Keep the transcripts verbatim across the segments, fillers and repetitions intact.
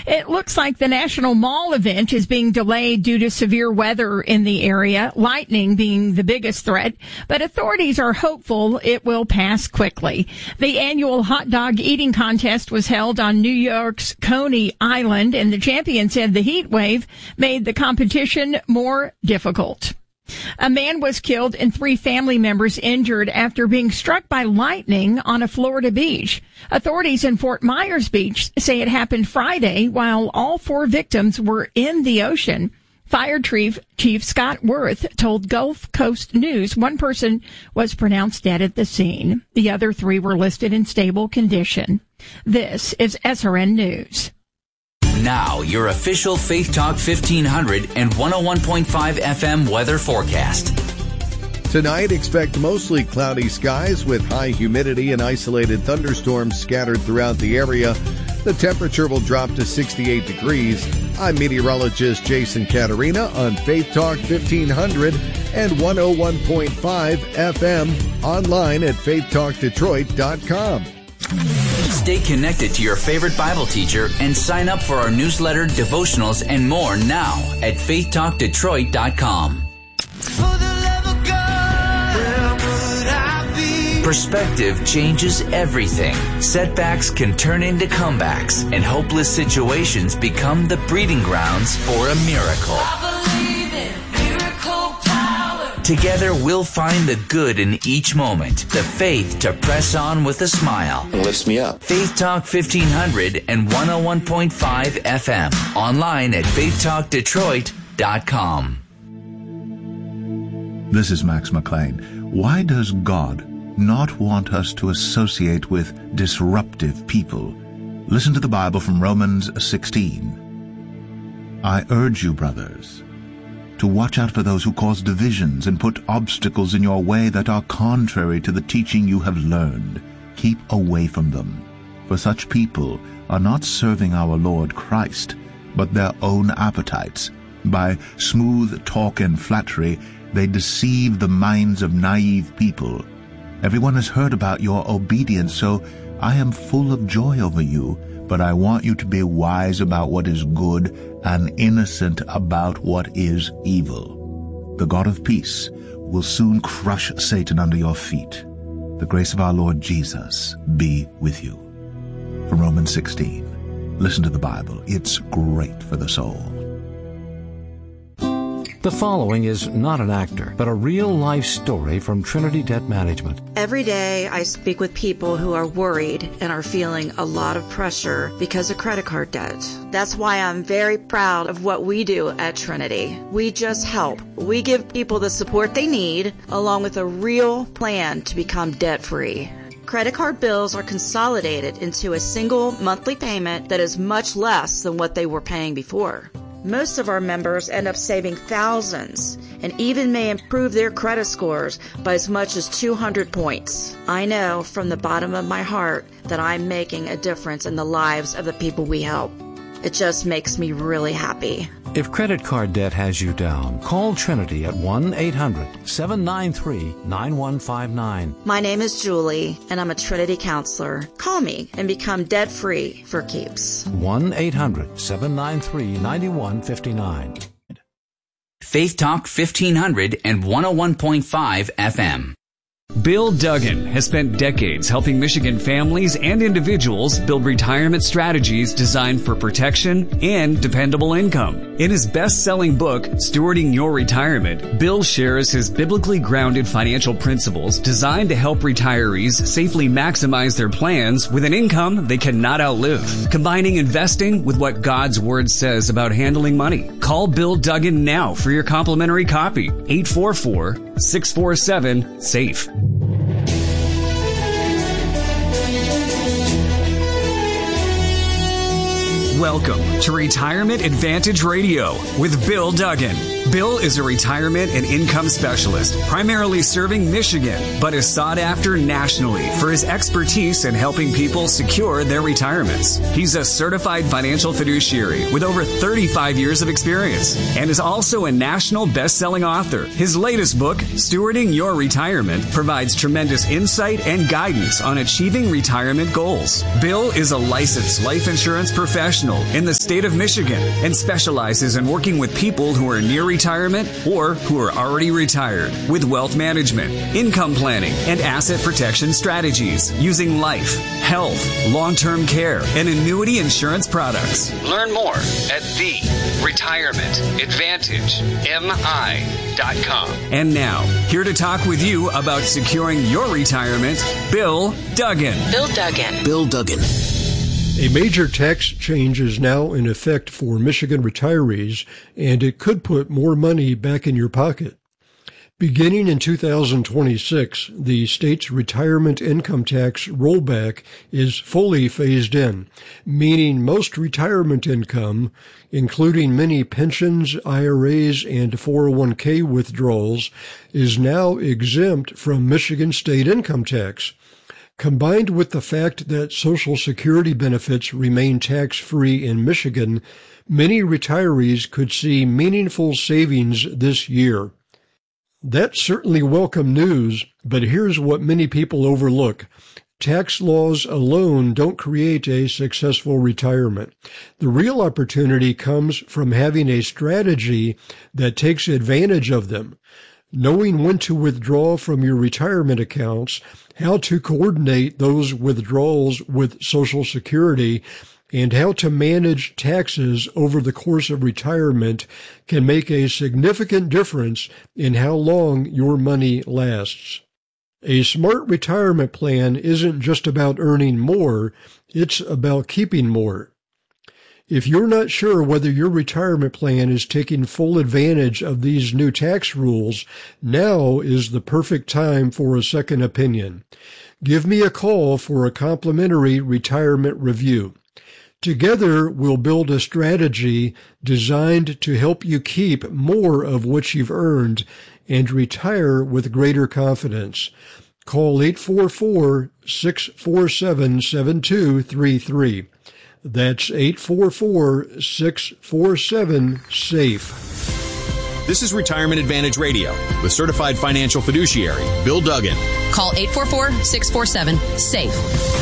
It looks like the National Mall event is being delayed due to severe weather in the area, lightning being the biggest threat, but authorities are hopeful it will pass quickly. The annual hot dog eating contest was held on New York's Coney Island, and the champion said the heat wave made the competition more difficult. A man was killed and three family members injured after being struck by lightning on a Florida beach. Authorities in Fort Myers Beach say it happened Friday while all four victims were in the ocean. Fire Chief, Chief Scott Worth told Gulf Coast News one person was pronounced dead at the scene. The other three were listed in stable condition. This is S R N News. Now, your official Faith Talk fifteen hundred and one oh one point five F M weather forecast. Tonight, expect mostly cloudy skies with high humidity and isolated thunderstorms scattered throughout the area. The temperature will drop to sixty-eight degrees. I'm meteorologist Jason Caterina on Faith Talk fifteen hundred and one oh one point five F M, online at faith talk detroit dot com. Stay connected to your favorite Bible teacher and sign up for our newsletter, devotionals, and more now at faith talk detroit dot com. Perspective changes everything. Setbacks can turn into comebacks, and hopeless situations become the breeding grounds for a miracle. Together, we'll find the good in each moment, the faith to press on with a smile. It lifts me up. Faith Talk fifteen hundred and one oh one point five F M. Online at faith talk detroit dot com. This is Max McLean. Why does God not want us to associate with disruptive people? Listen to the Bible from Romans sixteen. I urge you, brothers, to watch out for those who cause divisions and put obstacles in your way that are contrary to the teaching you have learned. Keep away from them, for such people are not serving our Lord Christ, but their own appetites. By smooth talk and flattery, they deceive the minds of naive people. Everyone has heard about your obedience, so I am full of joy over you, but I want you to be wise about what is good and innocent about what is evil. The God of peace will soon crush Satan under your feet. The grace of our Lord Jesus be with you. From Romans sixteen. Listen to the Bible. It's great for the soul. The following is not an actor, but a real-life story from Trinity Debt Management. Every day I speak with people who are worried and are feeling a lot of pressure because of credit card debt. That's why I'm very proud of what we do at Trinity. We just help. We give people the support they need, along with a real plan to become debt-free. Credit card bills are consolidated into a single monthly payment that is much less than what they were paying before. Most of our members end up saving thousands and even may improve their credit scores by as much as two hundred points. I know from the bottom of my heart that I'm making a difference in the lives of the people we help. It just makes me really happy. If credit card debt has you down, call Trinity at one eight hundred seven nine three nine one five nine. My name is Julie, and I'm a Trinity counselor. Call me and become debt-free for keeps. one eight hundred seven nine three nine one five nine. Faith Talk fifteen hundred and one oh one point five F M. Bill Duggan has spent decades helping Michigan families and individuals build retirement strategies designed for protection and dependable income. In his best-selling book, Stewarding Your Retirement, Bill shares his biblically grounded financial principles designed to help retirees safely maximize their plans with an income they cannot outlive, combining investing with what God's Word says about handling money. Call Bill Duggan now for your complimentary copy, eight four four, six four seven, SAFE. Welcome to Retirement Advantage Radio with Bill Duggan. Bill is a retirement and income specialist, primarily serving Michigan, but is sought after nationally for his expertise in helping people secure their retirements. He's a certified financial fiduciary with over thirty-five years of experience and is also a national best-selling author. His latest book, Stewarding Your Retirement, provides tremendous insight and guidance on achieving retirement goals. Bill is a licensed life insurance professional in the state of Michigan and specializes in working with people who are near retirement or who are already retired with wealth management, income planning, and asset protection strategies using life, health, long-term care, and annuity insurance products. Learn more at the retirement advantage M I dot com. And now, here to talk with you about securing your retirement, Bill Duggan. Bill Duggan. Bill Duggan. A major tax change is now in effect for Michigan retirees, and it could put more money back in your pocket. Beginning in two thousand twenty-six, the state's retirement income tax rollback is fully phased in, meaning most retirement income, including many pensions, I R As, and four oh one k withdrawals, is now exempt from Michigan state income tax. Combined with the fact that Social Security benefits remain tax-free in Michigan, many retirees could see meaningful savings this year. That's certainly welcome news, but here's what many people overlook. Tax laws alone don't create a successful retirement. The real opportunity comes from having a strategy that takes advantage of them. Knowing when to withdraw from your retirement accounts, how to coordinate those withdrawals with Social Security, and how to manage taxes over the course of retirement can make a significant difference in how long your money lasts. A smart retirement plan isn't just about earning more, it's about keeping more. If you're not sure whether your retirement plan is taking full advantage of these new tax rules, now is the perfect time for a second opinion. Give me a call for a complimentary retirement review. Together, we'll build a strategy designed to help you keep more of what you've earned and retire with greater confidence. Call eight four four, six four seven, seven two three three. That's eight four four, six four seven, SAFE. This is Retirement Advantage Radio with certified financial fiduciary Bill Duggan. Call eight four four, six four seven, SAFE.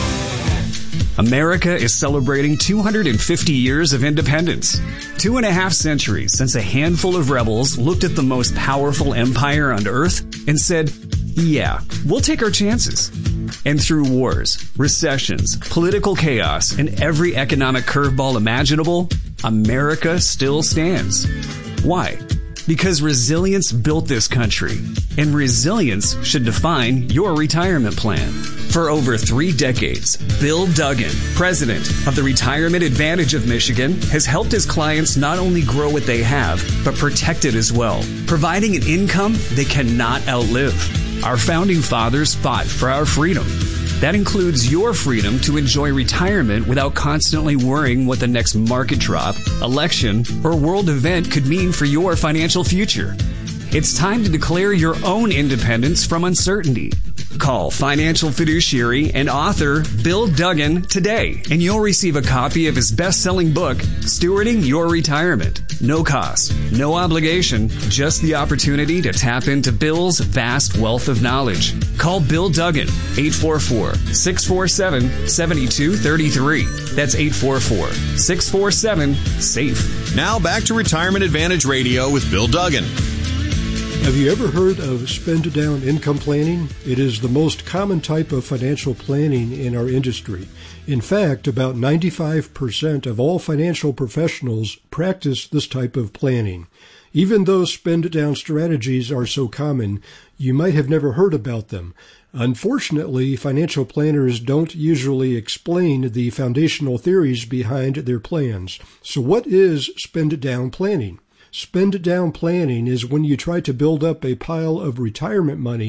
America is celebrating two hundred fifty years of independence. Two and a half centuries since a handful of rebels looked at the most powerful empire on earth and said, yeah, we'll take our chances. And through wars, recessions, political chaos, and every economic curveball imaginable, America still stands. Why? Because resilience built this country, and resilience should define your retirement plan. For over three decades, Bill Duggan, president of the Retirement Advantage of Michigan, has helped his clients not only grow what they have, but protect it as well, providing an income they cannot outlive. Our founding fathers fought for our freedom. That includes your freedom to enjoy retirement without constantly worrying what the next market drop, election, or world event could mean for your financial future. It's time to declare your own independence from uncertainty. Call financial fiduciary and author Bill Duggan today, and you'll receive a copy of his best-selling book, Stewarding Your Retirement. No cost, no obligation, just the opportunity to tap into Bill's vast wealth of knowledge. Call Bill Duggan, eight four four, six four seven, seven two three three. That's eight four four, six four seven, SAFE. Now back to Retirement Advantage Radio with Bill Duggan. Have you ever heard of spend-down income planning? It is the most common type of financial planning in our industry. In fact, about ninety-five percent of all financial professionals practice this type of planning. Even though spend-down strategies are so common, you might have never heard about them. Unfortunately, financial planners don't usually explain the foundational theories behind their plans. So what is spend-down planning? Spend-down planning is when you try to build up a pile of retirement money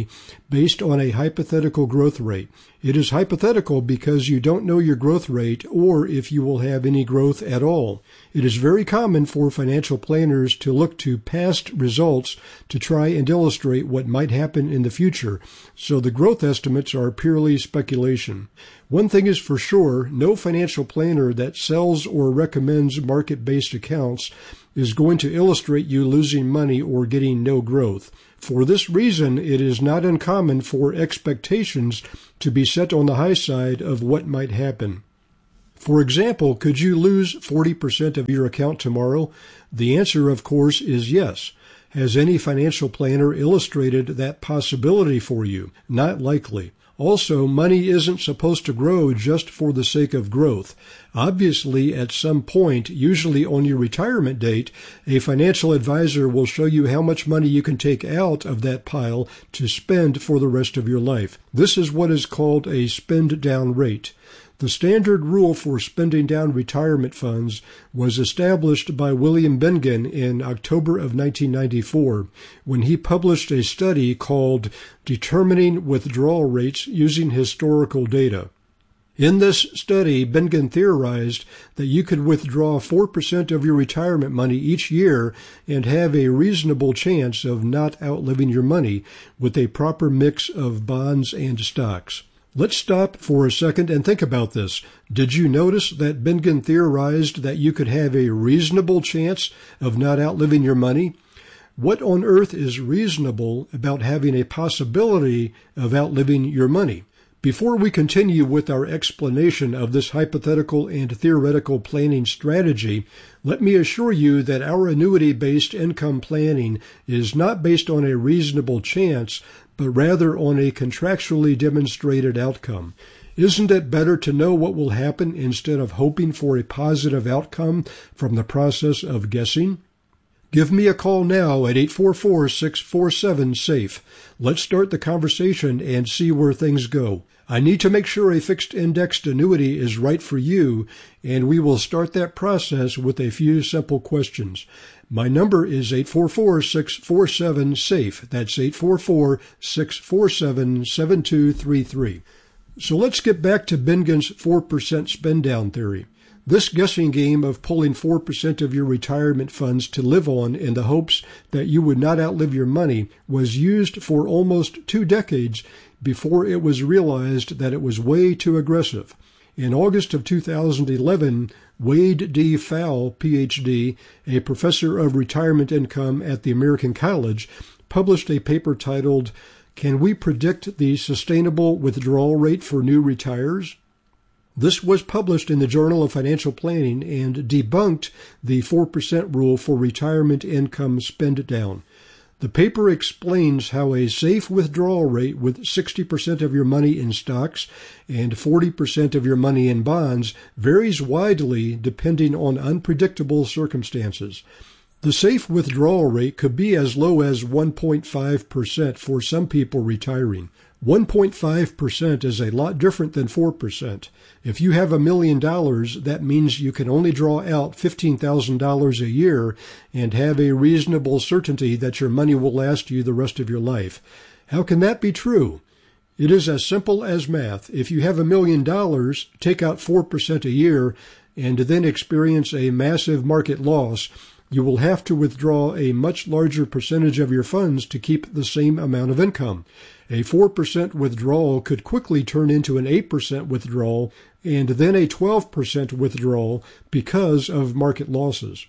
based on a hypothetical growth rate. It is hypothetical because you don't know your growth rate or if you will have any growth at all. It is very common for financial planners to look to past results to try and illustrate what might happen in the future, so the growth estimates are purely speculation. One thing is for sure, no financial planner that sells or recommends market-based accounts is going to illustrate you losing money or getting no growth. For this reason, it is not uncommon for expectations to be set on the high side of what might happen. For example, could you lose forty percent of your account tomorrow? The answer, of course, is yes. Has any financial planner illustrated that possibility for you? Not likely. Also, money isn't supposed to grow just for the sake of growth. Obviously, at some point, usually on your retirement date, a financial advisor will show you how much money you can take out of that pile to spend for the rest of your life. This is what is called a spend-down rate. The standard rule for spending down retirement funds was established by William Bengen in October of nineteen ninety-four when he published a study called Determining Withdrawal Rates Using Historical Data. In this study, Bengen theorized that you could withdraw four percent of your retirement money each year and have a reasonable chance of not outliving your money with a proper mix of bonds and stocks. Let's stop for a second and think about this. Did you notice that Bengen theorized that you could have a reasonable chance of not outliving your money? What on earth is reasonable about having a possibility of outliving your money? Before we continue with our explanation of this hypothetical and theoretical planning strategy, let me assure you that our annuity-based income planning is not based on a reasonable chance, but rather on a contractually demonstrated outcome. Isn't it better to know what will happen instead of hoping for a positive outcome from the process of guessing? Give me a call now at eight four four, six four seven, SAFE. Let's start the conversation and see where things go. I need to make sure a fixed-indexed annuity is right for you, and we will start that process with a few simple questions. My number is eight four four, six four seven, SAFE. That's eight four four, six four seven, seven two three three. So let's get back to Bengen's four percent spend-down theory. This guessing game of pulling four percent of your retirement funds to live on in the hopes that you would not outlive your money was used for almost two decades before it was realized that it was way too aggressive. In August of two thousand eleven, Wade D. Fowle, P H D, a professor of retirement income at the American College, published a paper titled, "Can We Predict the Sustainable Withdrawal Rate for New Retires?" This was published in the Journal of Financial Planning and debunked the four percent rule for retirement income spend down. The paper explains how a safe withdrawal rate with sixty percent of your money in stocks and forty percent of your money in bonds varies widely depending on unpredictable circumstances. The safe withdrawal rate could be as low as one point five percent for some people retiring. one point five percent is a lot different than four percent. If you have a million dollars, that means you can only draw out fifteen thousand dollars a year and have a reasonable certainty that your money will last you the rest of your life. How can that be true? It is as simple as math. If you have a million dollars, take out four percent a year, and then experience a massive market loss, you will have to withdraw a much larger percentage of your funds to keep the same amount of income. A four percent withdrawal could quickly turn into an eight percent withdrawal and then a twelve percent withdrawal because of market losses.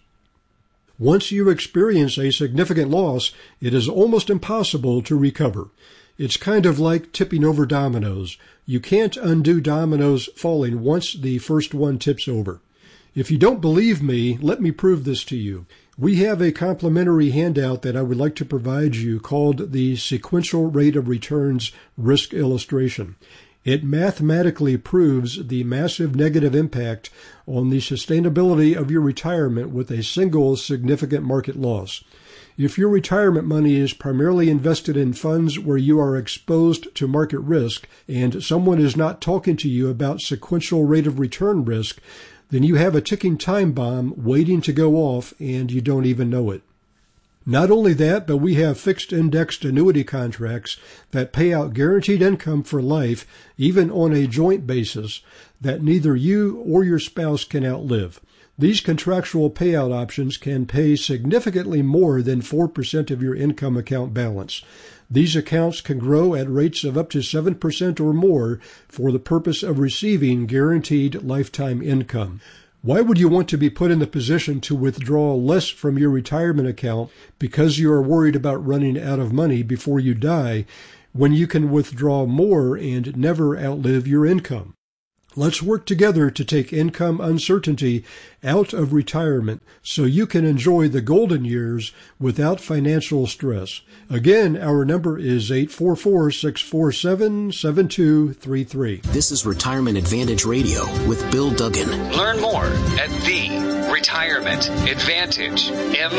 Once you experience a significant loss, it is almost impossible to recover. It's kind of like tipping over dominoes. You can't undo dominoes falling once the first one tips over. If you don't believe me, let me prove this to you. We have a complimentary handout that I would like to provide you called the Sequential Rate of Returns Risk Illustration. It mathematically proves the massive negative impact on the sustainability of your retirement with a single significant market loss. If your retirement money is primarily invested in funds where you are exposed to market risk and someone is not talking to you about sequential rate of return risk, then you have a ticking time bomb waiting to go off and you don't even know it. Not only that, but we have fixed indexed annuity contracts that pay out guaranteed income for life, even on a joint basis, that neither you or your spouse can outlive. These contractual payout options can pay significantly more than four percent of your income account balance. These accounts can grow at rates of up to seven percent or more for the purpose of receiving guaranteed lifetime income. Why would you want to be put in the position to withdraw less from your retirement account because you are worried about running out of money before you die when you can withdraw more and never outlive your income? Let's work together to take income uncertainty out of retirement so you can enjoy the golden years without financial stress. Again, our number is eight four four, six four seven, seven two three three. This is Retirement Advantage Radio with Bill Duggan. Learn more at the retirement advantage M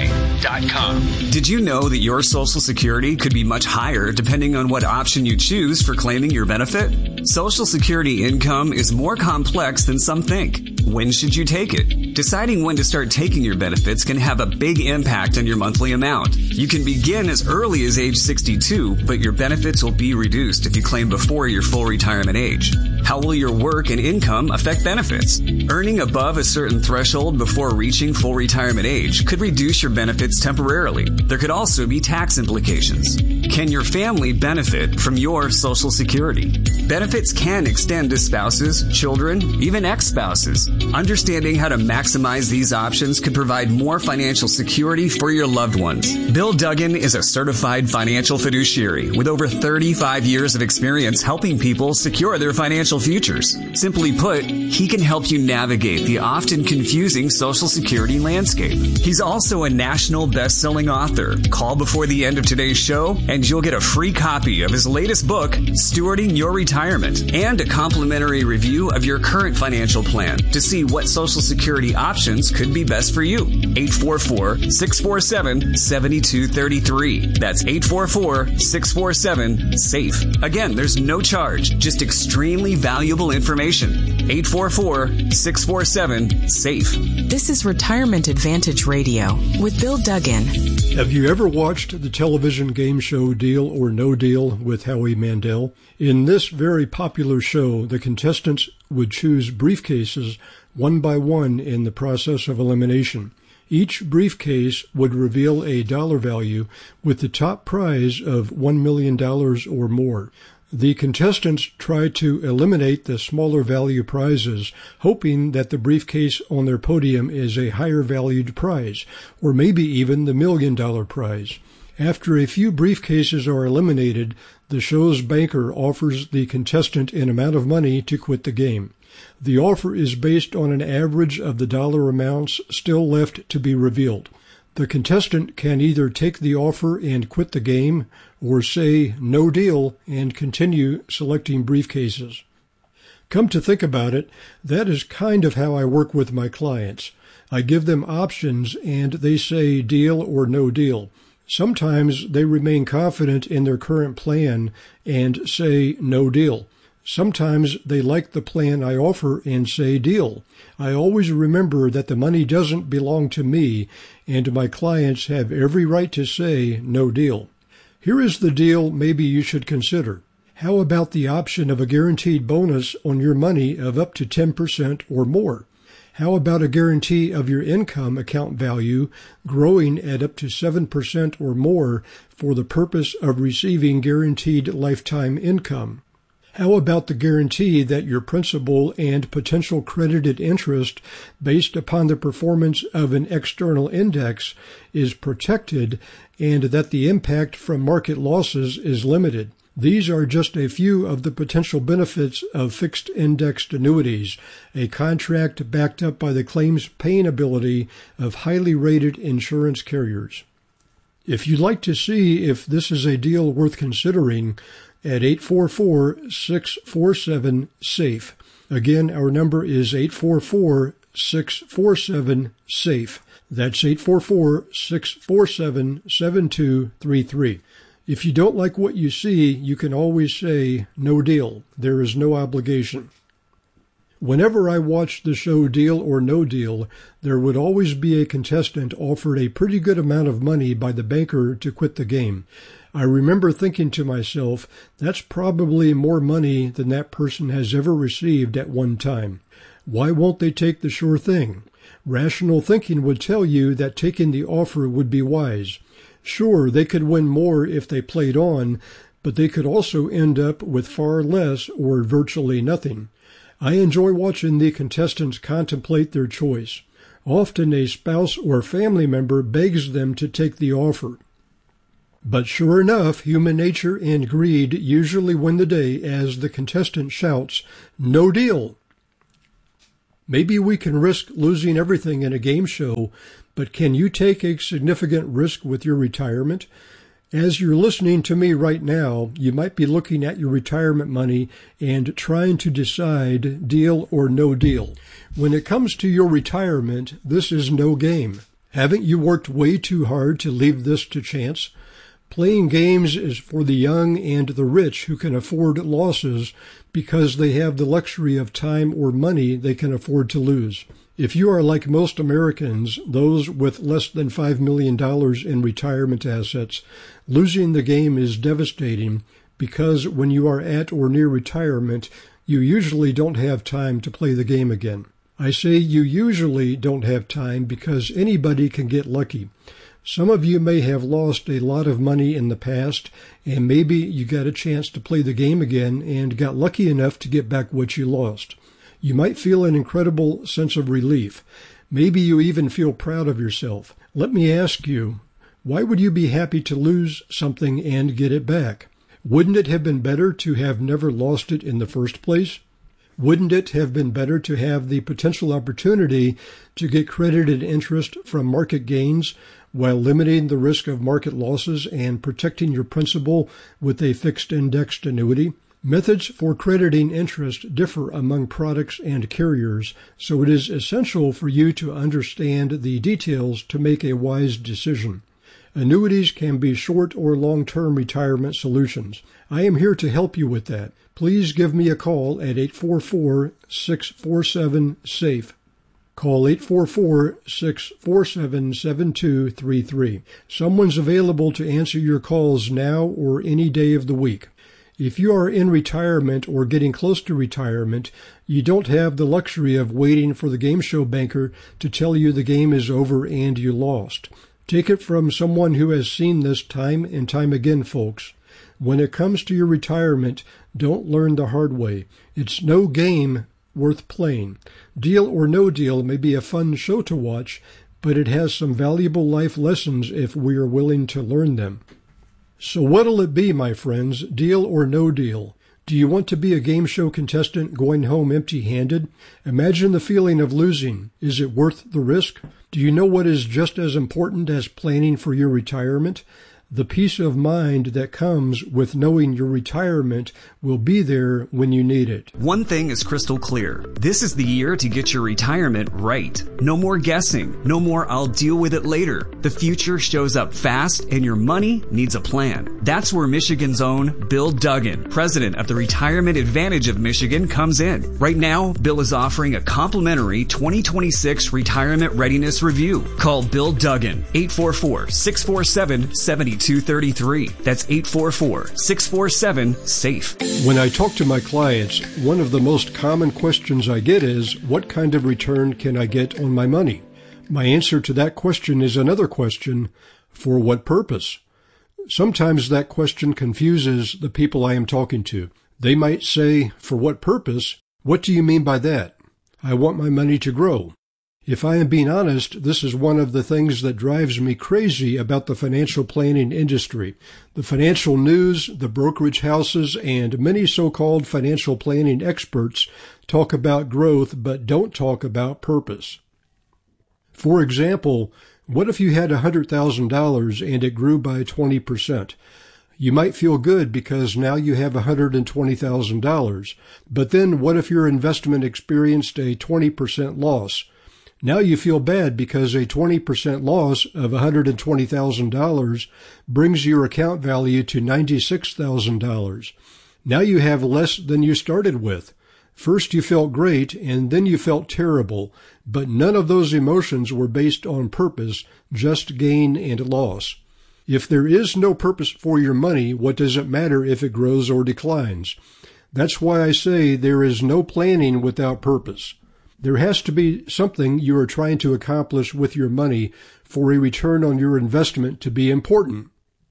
I dot com. Did you know that your Social Security could be much higher depending on what option you choose for claiming your benefit? Social Security income is more complex than some think. When should you take it? Deciding when to start taking your benefits can have a big impact on your monthly amount. You can begin as early as age sixty-two, but your benefits will be reduced if you claim before your full retirement age. How will your work and income affect benefits? Earning above a certain threshold before reaching full retirement age could reduce your benefits temporarily. There could also be tax implications. Can your family benefit from your Social Security? Benefits can extend to spouses, children, even ex-spouses. Understanding how to maximize these options could provide more financial security for your loved ones. Bill Duggan is a certified financial fiduciary with over thirty-five years of experience helping people secure their financial futures. Simply put, he can help you navigate the often confusing Social Security landscape. He's also a national best-selling author. Call before the end of today's show and you'll get a free copy of his latest book, Stewarding Your Retirement, and a complimentary review of your current financial plan to see what Social Security options could be best for you. eight four four, six four seven, seven two three three. That's eight four four, six four seven, SAFE. Again, there's no charge, just extremely valuable information. eight four four, six four seven, SAFE. This is Retirement Advantage Radio with Bill Duggan. Have you ever watched the television game show Deal or No Deal with Howie Mandel? In this very popular show, the contestants would choose briefcases one by one in the process of elimination. Each briefcase would reveal a dollar value with the top prize of one million dollars or more. The contestants try to eliminate the smaller value prizes, hoping that the briefcase on their podium is a higher valued prize, or maybe even the million dollar prize. After a few briefcases are eliminated, the show's banker offers the contestant an amount of money to quit the game. The offer is based on an average of the dollar amounts still left to be revealed. The contestant can either take the offer and quit the game, or say no deal and continue selecting briefcases. Come to think about it, that is kind of how I work with my clients. I give them options and they say deal or no deal. Sometimes they remain confident in their current plan and say no deal. Sometimes they like the plan I offer and say deal. I always remember that the money doesn't belong to me, and my clients have every right to say no deal. Here is the deal maybe you should consider. How about the option of a guaranteed bonus on your money of up to ten percent or more? How about a guarantee of your income account value growing at up to seven percent or more for the purpose of receiving guaranteed lifetime income? How about the guarantee that your principal and potential credited interest based upon the performance of an external index is protected and that the impact from market losses is limited? These are just a few of the potential benefits of fixed indexed annuities, a contract backed up by the claims paying ability of highly rated insurance carriers. If you'd like to see if this is a deal worth considering, at eight four four, six four seven, SAFE. Again, our number is eight four four, six four seven, SAFE. That's eight four four, six four seven, seven two three three. If you don't like what you see, you can always say no deal. There is no obligation. Whenever I watched the show Deal or No Deal, there would always be a contestant offered a pretty good amount of money by the banker to quit the game. I remember thinking to myself, that's probably more money than that person has ever received at one time. Why won't they take the sure thing? Rational thinking would tell you that taking the offer would be wise. Sure, they could win more if they played on, but they could also end up with far less or virtually nothing. I enjoy watching the contestants contemplate their choice. Often a spouse or family member begs them to take the offer. But sure enough, human nature and greed usually win the day as the contestant shouts, "No deal!" Maybe we can risk losing everything in a game show, but can you take a significant risk with your retirement? As you're listening to me right now, you might be looking at your retirement money and trying to decide deal or no deal. When it comes to your retirement, this is no game. Haven't you worked way too hard to leave this to chance? Playing games is for the young and the rich who can afford losses because they have the luxury of time or money they can afford to lose. If you are like most Americans, those with less than five million dollars in retirement assets, losing the game is devastating because when you are at or near retirement, you usually don't have time to play the game again. I say you usually don't have time because anybody can get lucky. Some of you may have lost a lot of money in the past, and maybe you got a chance to play the game again and got lucky enough to get back what you lost. You might feel an incredible sense of relief. Maybe you even feel proud of yourself. Let me ask you, why would you be happy to lose something and get it back? Wouldn't it have been better to have never lost it in the first place? Wouldn't it have been better to have the potential opportunity to get credited interest from market gains while limiting the risk of market losses and protecting your principal with a fixed indexed annuity? Methods for crediting interest differ among products and carriers, so it is essential for you to understand the details to make a wise decision. Annuities can be short or long-term retirement solutions. I am here to help you with that. Please give me a call at eight four four, six four seven, SAFE. Call eight four four, six four seven, seven two three three. Someone's available to answer your calls now or any day of the week. If you are in retirement or getting close to retirement, you don't have the luxury of waiting for the game show banker to tell you the game is over and you lost. Take it from someone who has seen this time and time again, folks. When it comes to your retirement, don't learn the hard way. It's no game worth playing. Deal or No Deal may be a fun show to watch, but it has some valuable life lessons if we are willing to learn them. So what'll it be, my friends, deal or no deal? Do you want to be a game show contestant going home empty-handed? Imagine the feeling of losing. Is it worth the risk? Do you know what is just as important as planning for your retirement? The peace of mind that comes with knowing your retirement will be there when you need it. One thing is crystal clear. This is the year to get your retirement right. No more guessing. No more I'll deal with it later. The future shows up fast and your money needs a plan. That's where Michigan's own Bill Duggan, president of the Retirement Advantage of Michigan, comes in. Right now, Bill is offering a complimentary twenty twenty-six retirement readiness review. Call Bill Duggan, eight four four, six four seven, seven two three three. That's eight four four, six four seven, SAFE. When I talk to my clients, one of the most common questions I get is, what kind of return can I get on my money? My answer to that question is another question, for what purpose? Sometimes that question confuses the people I am talking to. They might say, for what purpose? What do you mean by that? I want my money to grow. If I am being honest, this is one of the things that drives me crazy about the financial planning industry. The financial news, the brokerage houses, and many so-called financial planning experts talk about growth but don't talk about purpose. For example, what if you had one hundred thousand dollars and it grew by twenty percent? You might feel good because now you have one hundred twenty thousand dollars. But then what if your investment experienced a twenty percent loss? Now you feel bad because a twenty percent loss of one hundred twenty thousand dollars brings your account value to ninety-six thousand dollars. Now you have less than you started with. First you felt great, and then you felt terrible, but none of those emotions were based on purpose, just gain and loss. If there is no purpose for your money, what does it matter if it grows or declines? That's why I say there is no planning without purpose. There has to be something you are trying to accomplish with your money for a return on your investment to be important.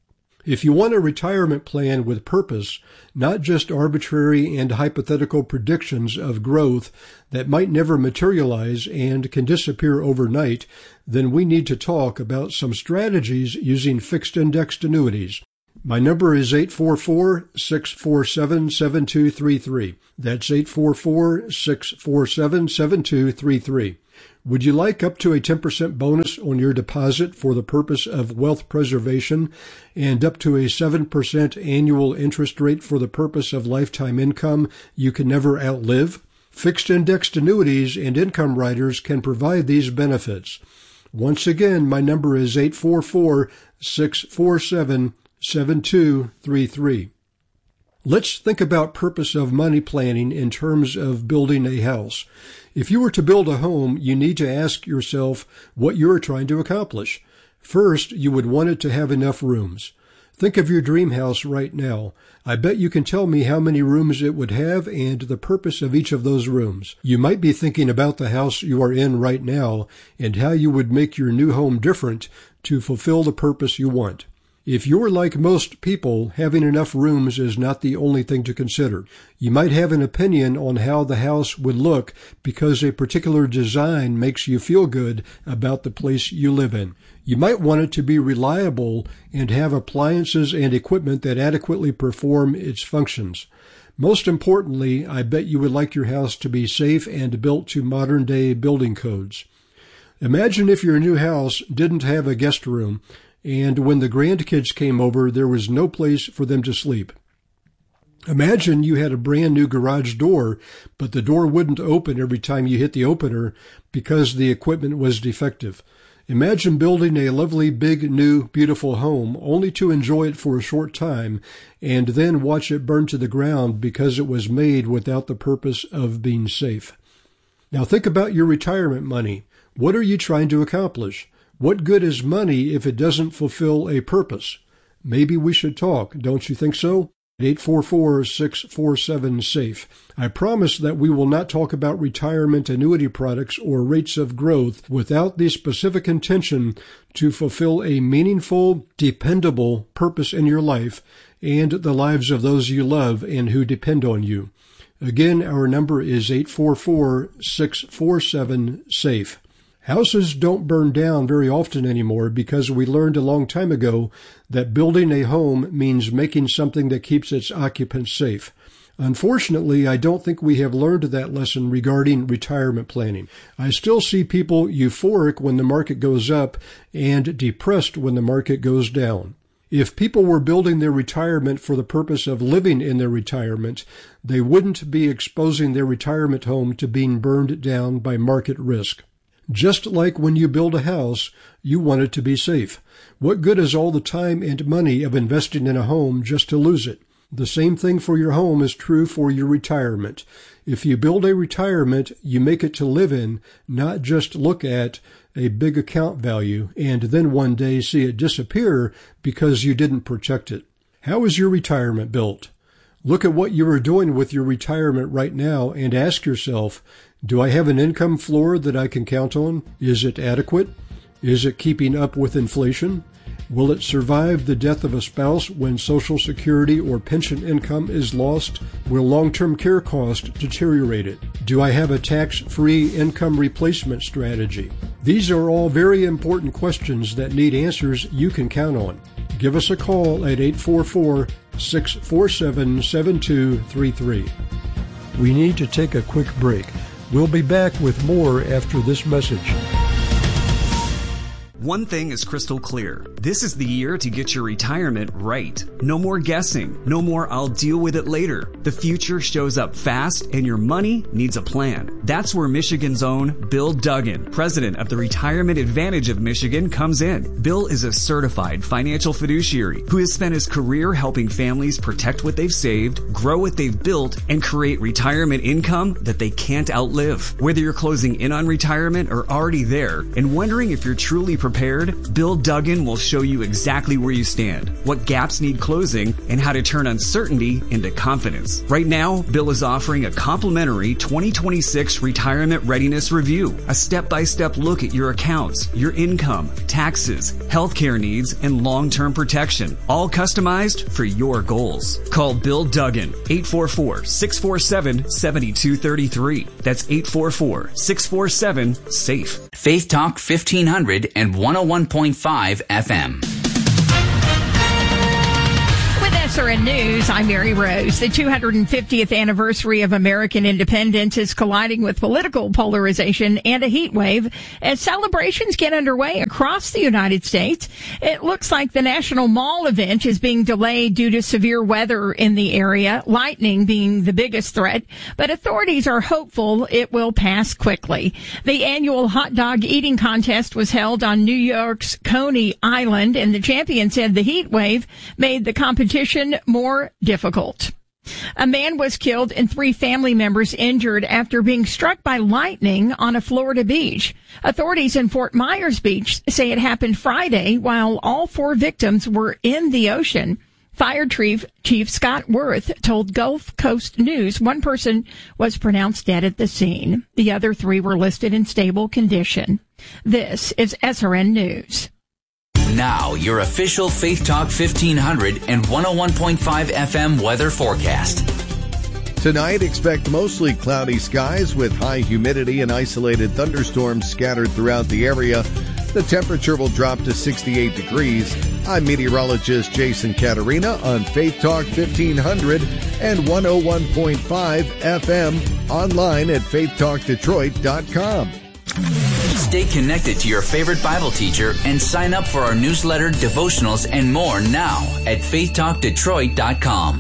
If you want a retirement plan with purpose, not just arbitrary and hypothetical predictions of growth that might never materialize and can disappear overnight, then we need to talk about some strategies using fixed indexed annuities. My number is eight four four, six four seven, seven two three three. That's eight four four, six four seven, seven two three three. Would you like up to a ten percent bonus on your deposit for the purpose of wealth preservation and up to a seven percent annual interest rate for the purpose of lifetime income you can never outlive? Fixed indexed annuities and income riders can provide these benefits. Once again, my number is eight four four, six four seven, seven two three three. Let's think about purpose of money planning in terms of building a house. If you were to build a home, you need to ask yourself what you are trying to accomplish. First, you would want it to have enough rooms. Think of your dream house right now. I bet you can tell me how many rooms it would have and the purpose of each of those rooms. You might be thinking about the house you are in right now and how you would make your new home different to fulfill the purpose you want. If you're like most people, having enough rooms is not the only thing to consider. You might have an opinion on how the house would look because a particular design makes you feel good about the place you live in. You might want it to be reliable and have appliances and equipment that adequately perform its functions. Most importantly, I bet you would like your house to be safe and built to modern-day building codes. Imagine if your new house didn't have a guest room, and when the grandkids came over, there was no place for them to sleep. Imagine you had a brand new garage door, but the door wouldn't open every time you hit the opener because the equipment was defective. Imagine building a lovely, big, new, beautiful home only to enjoy it for a short time and then watch it burn to the ground because it was made without the purpose of being safe. Now think about your retirement money. What are you trying to accomplish? What good is money if it doesn't fulfill a purpose? Maybe we should talk, don't you think so? eight four four, six four seven, SAFE. I promise that we will not talk about retirement annuity products or rates of growth without the specific intention to fulfill a meaningful, dependable purpose in your life and the lives of those you love and who depend on you. Again, our number is eight four four, six four seven, SAFE. Houses don't burn down very often anymore because we learned a long time ago that building a home means making something that keeps its occupants safe. Unfortunately, I don't think we have learned that lesson regarding retirement planning. I still see people euphoric when the market goes up and depressed when the market goes down. If people were building their retirement for the purpose of living in their retirement, they wouldn't be exposing their retirement home to being burned down by market risk. Just like when you build a house, you want it to be safe. What good is all the time and money of investing in a home just to lose it? The same thing for your home is true for your retirement. If you build a retirement, you make it to live in, not just look at a big account value and then one day see it disappear because you didn't protect it. How is your retirement built? Look at what you are doing with your retirement right now and ask yourself, do I have an income floor that I can count on? Is it adequate? Is it keeping up with inflation? Will it survive the death of a spouse when Social Security or pension income is lost? Will long-term care costs deteriorate it? Do I have a tax-free income replacement strategy? These are all very important questions that need answers you can count on. Give us a call at eight four four, six four seven, seven two three three. We need to take a quick break. We'll be back with more after this message. One thing is crystal clear. This is the year to get your retirement right. No more guessing. No more I'll deal with it later. The future shows up fast and your money needs a plan. That's where Michigan's own Bill Duggan, president of the Retirement Advantage of Michigan, comes in. Bill is a certified financial fiduciary who has spent his career helping families protect what they've saved, grow what they've built, and create retirement income that they can't outlive. Whether you're closing in on retirement or already there and wondering if you're truly prepared, Bill Duggan will show you exactly where you stand, what gaps need closing, and how to turn uncertainty into confidence. Right now, Bill is offering a complimentary twenty twenty-six Retirement Readiness Review, a step-by-step look at your accounts, your income, taxes, healthcare needs, and long-term protection, all customized for your goals. Call Bill Duggan, eight four four, six four seven, seven two three three. That's eight four four, six four seven, SAFE. Faith Talk fifteen hundred and one oh one point five F M. S R N News, I'm Mary Rose. The two hundred fiftieth anniversary of American independence is colliding with political polarization and a heat wave as celebrations get underway across the United States. It looks like the National Mall event is being delayed due to severe weather in the area, lightning being the biggest threat, but authorities are hopeful it will pass quickly. The annual hot dog eating contest was held on New York's Coney Island, and the champion said the heat wave made the competition more difficult. A man was killed and three family members injured after being struck by lightning on a Florida beach. Authorities in Fort Myers Beach say it happened Friday while all four victims were in the ocean. Fire Chief, Chief Scott Worth told Gulf Coast News one person was pronounced dead at the scene. The other three were listed in stable condition. This is S R N News. Now, your official Faith Talk fifteen hundred and one oh one point five F M weather forecast. Tonight, expect mostly cloudy skies with high humidity and isolated thunderstorms scattered throughout the area. The temperature will drop to sixty-eight degrees. I'm meteorologist Jason Caterina on Faith Talk fifteen hundred and one oh one point five F M, online at faith talk detroit dot com. Stay connected to your favorite Bible teacher and sign up for our newsletter, devotionals, and more now at faith talk detroit dot com.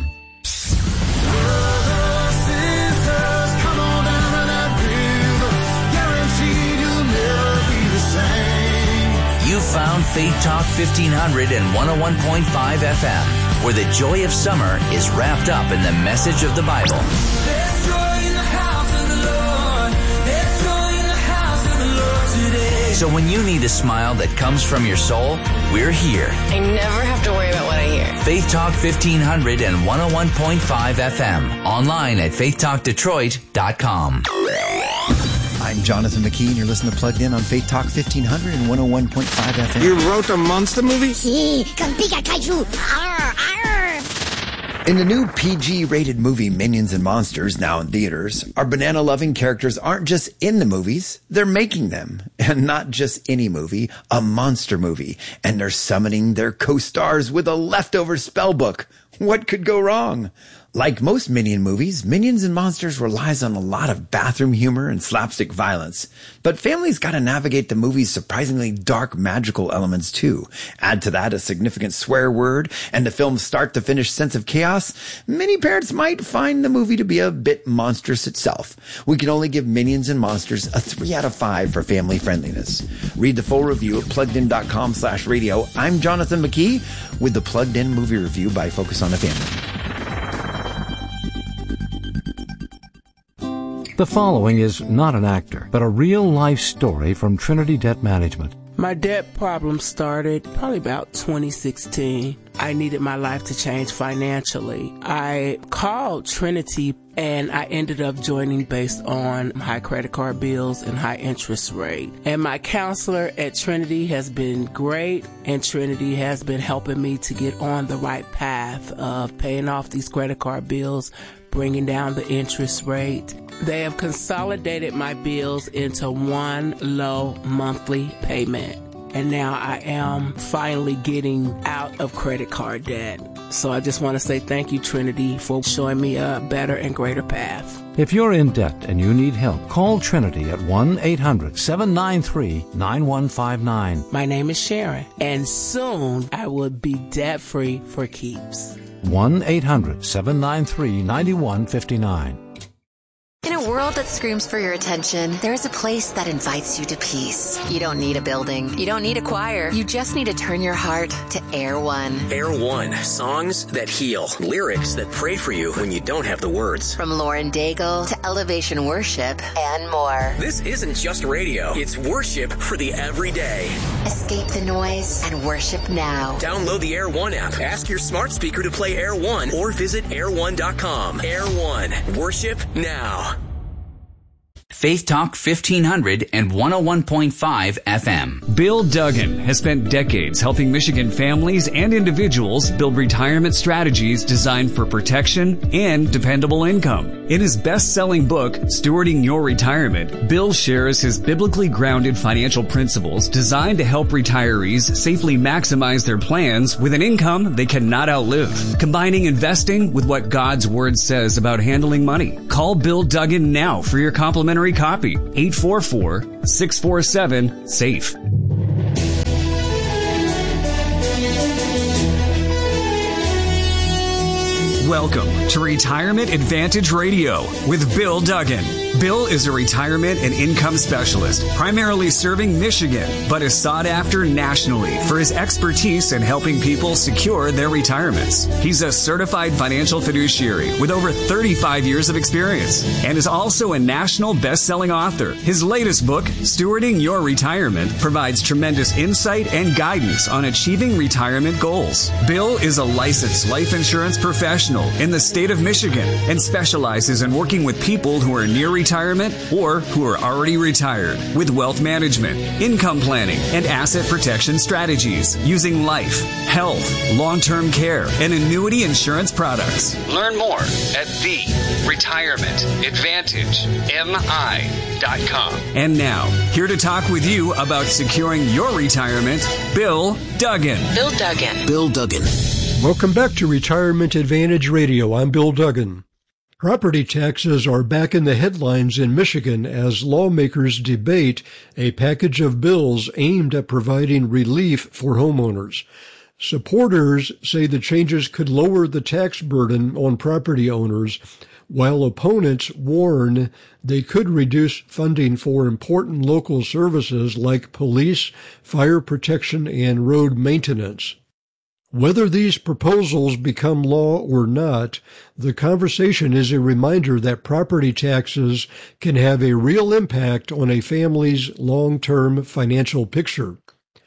You found Faith Talk fifteen hundred and one oh one point five F M, where the joy of summer is wrapped up in the message of the Bible. So when you need a smile that comes from your soul, we're here. I never have to worry about what I hear. Faith Talk fifteen hundred and one oh one point five F M. Online at faith talk detroit dot com. I'm Jonathan McKee, and you're listening to Plugged In on Faith Talk fifteen hundred and one oh one point five F M. You wrote a monster movie? Si, con pica kaiju. Arr, arr. In the new P G-rated movie Minions and Monsters, now in theaters, our banana-loving characters aren't just in the movies, they're making them. And not just any movie, a monster movie. And they're summoning their co-stars with a leftover spell book. What could go wrong? Like most Minion movies, Minions and Monsters relies on a lot of bathroom humor and slapstick violence. But families gotta navigate the movie's surprisingly dark magical elements too. Add to that a significant swear word and the film's start-to-finish sense of chaos, many parents might find the movie to be a bit monstrous itself. We can only give Minions and Monsters a three out of five for family friendliness. Read the full review at pluggedin.com slash radio. I'm Jonathan McKee with the Plugged In Movie Review by Focus on the Family. The following is not an actor, but a real-life story from Trinity Debt Management. My debt problem started probably about twenty sixteen. I needed my life to change financially. I called Trinity and I ended up joining based on high credit card bills and high interest rate. And my counselor at Trinity has been great, and Trinity has been helping me to get on the right path of paying off these credit card bills, bringing down the interest rate. They have consolidated my bills into one low monthly payment. and now I am finally getting out of credit card debt. So I just want to say thank you, Trinity, for showing me a better and greater path. If you're in debt and you need help, call Trinity at one eight hundred seven nine three nine one five nine. My name is Sharon, and soon I will be debt-free for keeps. one eight hundred seven nine three nine one five nine. In a world that screams for your attention, there is a place that invites you to peace. You don't need a building. You don't need a choir. You just need to turn your heart to Air One. Air One. Songs that heal. Lyrics that pray for you when you don't have the words. From Lauren Daigle to Elevation Worship and more. This isn't just radio. It's worship for the everyday. Escape the noise and worship now. Download the Air One app. Ask your smart speaker to play Air One or visit air one dot com. Air One. Worship now. Faith Talk fifteen hundred and one oh one point five F M. Bill Duggan has spent decades helping Michigan families and individuals build retirement strategies designed for protection and dependable income. In his best-selling book, Stewarding Your Retirement, Bill shares his biblically grounded financial principles designed to help retirees safely maximize their plans with an income they cannot outlive, combining investing with what God's Word says about handling money. Call Bill Duggan now for your complimentary copy. eight four four, six four seven, SAFE. Welcome to Retirement Advantage Radio with Bill Duggan. Bill is a retirement and income specialist, primarily serving Michigan, but is sought after nationally for his expertise in helping people secure their retirements. He's a certified financial fiduciary with over thirty-five years of experience and is also a national best-selling author. His latest book, Stewarding Your Retirement, provides tremendous insight and guidance on achieving retirement goals. Bill is a licensed life insurance professional in the state of Michigan and specializes in working with people who are near retirement or who are already retired with wealth management, income planning, and asset protection strategies using life, health, long-term care, and annuity insurance products. Learn more at the retirement advantage M I dot com. And now, here to talk with you about securing your retirement, Bill Duggan. Bill Duggan. Bill Duggan. Welcome back to Retirement Advantage Radio. I'm Bill Duggan. Property taxes are back in the headlines in Michigan as lawmakers debate a package of bills aimed at providing relief for homeowners. Supporters say the changes could lower the tax burden on property owners, while opponents warn they could reduce funding for important local services like police, fire protection, and road maintenance. Whether these proposals become law or not, the conversation is a reminder that property taxes can have a real impact on a family's long-term financial picture.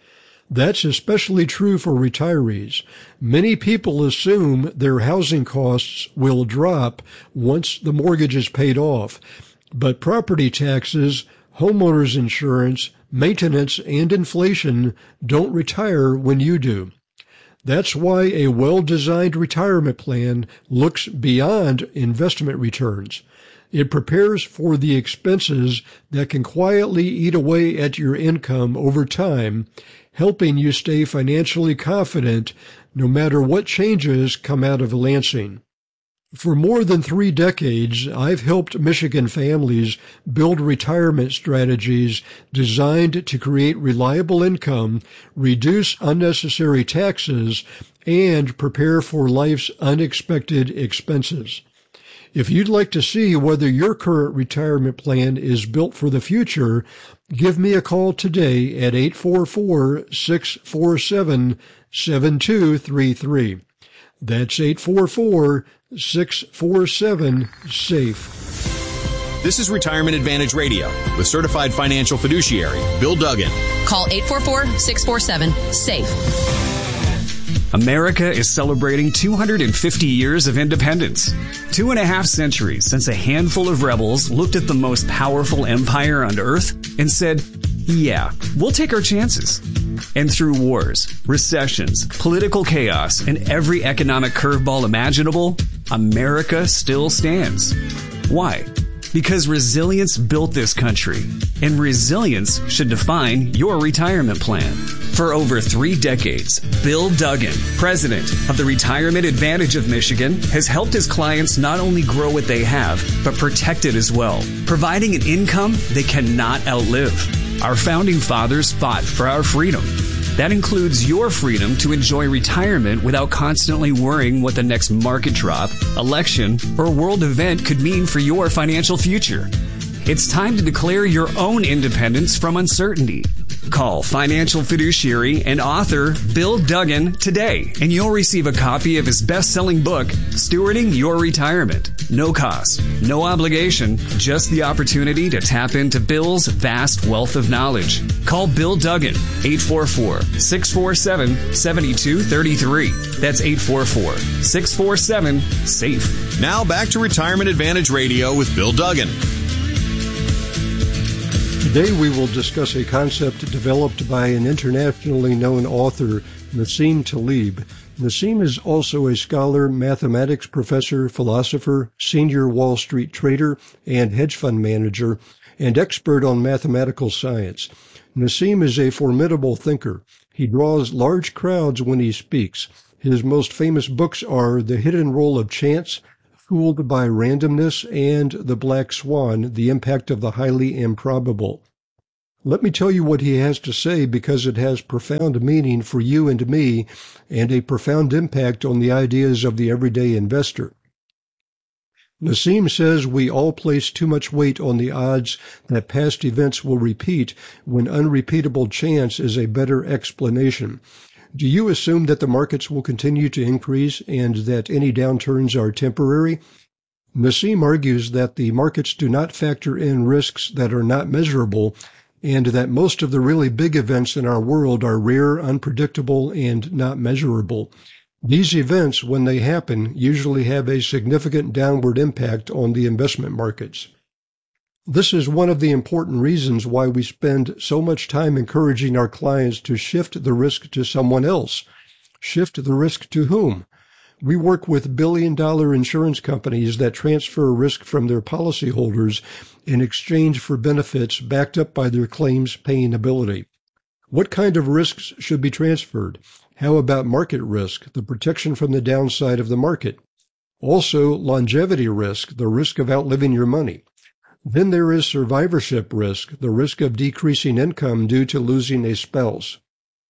That's especially true for retirees. Many people assume their housing costs will drop once the mortgage is paid off, but property taxes, homeowners insurance, maintenance, and inflation don't retire when you do. That's why a well-designed retirement plan looks beyond investment returns. It prepares for the expenses that can quietly eat away at your income over time, helping you stay financially confident no matter what changes come out of Lansing. For more than three decades, I've helped Michigan families build retirement strategies designed to create reliable income, reduce unnecessary taxes, and prepare for life's unexpected expenses. If you'd like to see whether your current retirement plan is built for the future, give me a call today at eight four four, six four seven, seven two three three. That's eight four four, six four seven, SAFE. This is Retirement Advantage Radio with certified financial fiduciary Bill Duggan. Call eight four four, six four seven, SAFE. America is celebrating two hundred fifty years of independence. Two and a half centuries since a handful of rebels looked at the most powerful empire on earth and said, yeah, we'll take our chances. And through wars, recessions, political chaos, and every economic curveball imaginable, America still stands. Why? Because resilience built this country, and resilience should define your retirement plan. For over three decades, Bill Duggan, president of the Retirement Advantage of Michigan, has helped his clients not only grow what they have, but protect it as well, providing an income they cannot outlive. Our founding fathers fought for our freedom. That includes your freedom to enjoy retirement without constantly worrying what the next market drop, election, or world event could mean for your financial future. It's time to declare your own independence from uncertainty. Call financial fiduciary and author Bill Duggan today, and you'll receive a copy of his best-selling book, Stewarding Your Retirement. No cost, no obligation, just the opportunity to tap into Bill's vast wealth of knowledge. Call Bill Duggan, eight four four, six four seven, seven two three three. That's eight four four, six four seven, SAFE. Now back to Retirement Advantage Radio with Bill Duggan. Today we will discuss a concept developed by an internationally known author, Nassim Taleb. Nassim is also a scholar, mathematics professor, philosopher, senior Wall Street trader, and hedge fund manager, and expert on mathematical science. Nassim is a formidable thinker. He draws large crowds when he speaks. His most famous books are The Hidden Role of Chance, Fooled by Randomness, and The Black Swan, The Impact of the Highly Improbable. Let me tell you what he has to say, because it has profound meaning for you and me and a profound impact on the ideas of the everyday investor. Nassim says we all place too much weight on the odds that past events will repeat when unrepeatable chance is a better explanation. Do you assume that the markets will continue to increase and that any downturns are temporary? Nassim argues that the markets do not factor in risks that are not measurable, and that most of the really big events in our world are rare, unpredictable, and not measurable. These events, when they happen, usually have a significant downward impact on the investment markets. This is one of the important reasons why we spend so much time encouraging our clients to shift the risk to someone else. Shift the risk to whom? We work with billion-dollar insurance companies that transfer risk from their policyholders in exchange for benefits backed up by their claims-paying ability. What kind of risks should be transferred? How about market risk, the protection from the downside of the market? Also, longevity risk, the risk of outliving your money. Then there is survivorship risk, the risk of decreasing income due to losing a spouse.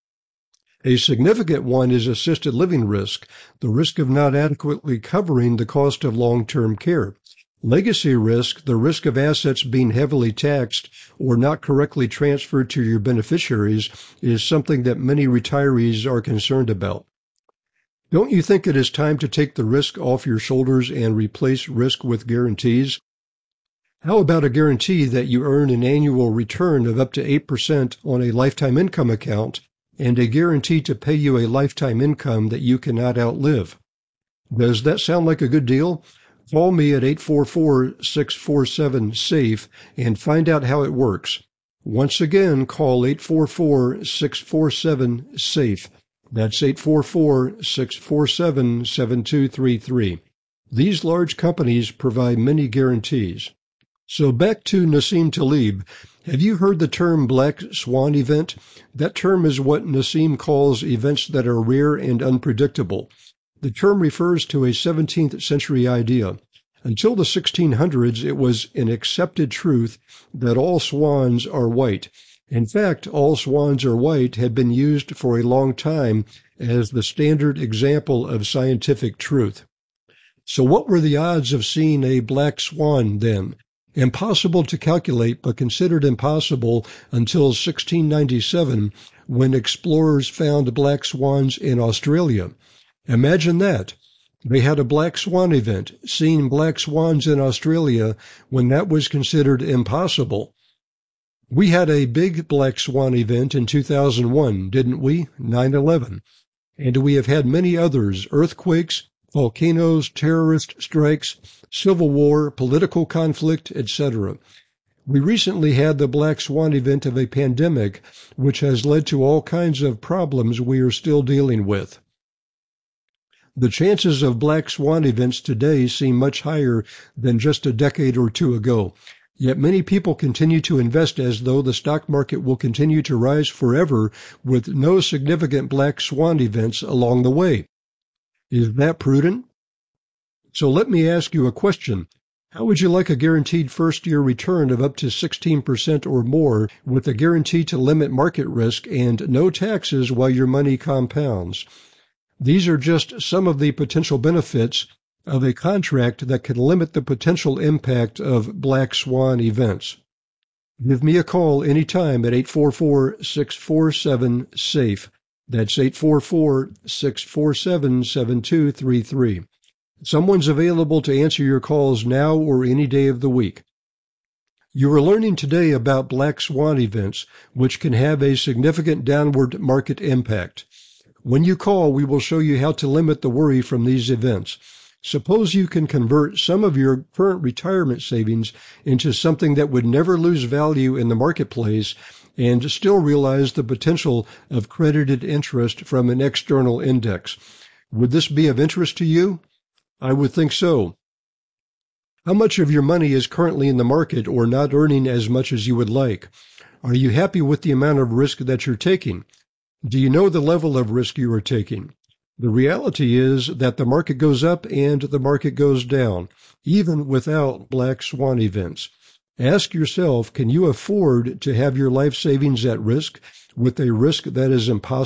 A significant one is assisted living risk, the risk of not adequately covering the cost of long-term care. Legacy risk, the risk of assets being heavily taxed or not correctly transferred to your beneficiaries, is something that many retirees are concerned about. Don't you think it is time to take the risk off your shoulders and replace risk with guarantees? How about a guarantee that you earn an annual return of up to eight percent on a lifetime income account, and a guarantee to pay you a lifetime income that you cannot outlive? Does that sound like a good deal? Call me at eight four four, six four seven, SAFE and find out how it works. Once again, call eight four four, six four seven, SAFE. That's eight four four, six four seven, seven two three three. These large companies provide many guarantees. So back to Nassim Taleb. Have you heard the term black swan event? That term is what Nassim calls events that are rare and unpredictable. The term refers to a seventeenth century idea. Until the sixteen hundreds, it was an accepted truth that all swans are white. In fact, all swans are white had been used for a long time as the standard example of scientific truth. So what were the odds of seeing a black swan then? Impossible to calculate, but considered impossible until sixteen ninety-seven, when explorers found black swans in Australia. Imagine that. They had a black swan event, seeing black swans in Australia when that was considered impossible. We had a big black swan event in two thousand one, didn't we? nine eleven. And we have had many others, earthquakes, volcanoes, terrorist strikes, civil war, political conflict, et cetera. We recently had the black swan event of a pandemic, which has led to all kinds of problems we are still dealing with. The chances of black swan events today seem much higher than just a decade or two ago. Yet many people continue to invest as though the stock market will continue to rise forever with no significant black swan events along the way. Is that prudent? So let me ask you a question. How would you like a guaranteed first-year return of up to sixteen percent or more with a guarantee to limit market risk and no taxes while your money compounds? These are just some of the potential benefits of a contract that can limit the potential impact of black swan events. Give me a call anytime at eight four four, six four seven, SAFE. That's eight four four, six four seven, seven two three three. Someone's available to answer your calls now or any day of the week. You are learning today about black swan events, which can have a significant downward market impact. When you call, we will show you how to limit the worry from these events. Suppose you can convert some of your current retirement savings into something that would never lose value in the marketplace and still realize the potential of credited interest from an external index. Would this be of interest to you? I would think so. How much of your money is currently in the market or not earning as much as you would like? Are you happy with the amount of risk that you're taking? Do you know the level of risk you are taking? The reality is that the market goes up and the market goes down, even without black swan events. Ask yourself, can you afford to have your life savings at risk with a risk that is impossible